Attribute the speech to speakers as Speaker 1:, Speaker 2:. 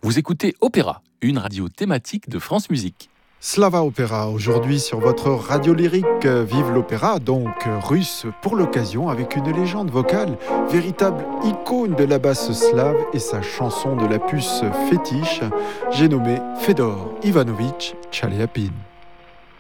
Speaker 1: Vous écoutez Opéra, une radio thématique de France Musique.
Speaker 2: Slava Opéra, aujourd'hui sur votre radio lyrique. Vive l'opéra, donc russe pour l'occasion, avec une légende vocale, véritable icône de la basse slave et sa chanson de la puce fétiche, j'ai nommé Fedor Ivanovitch Chaliapin.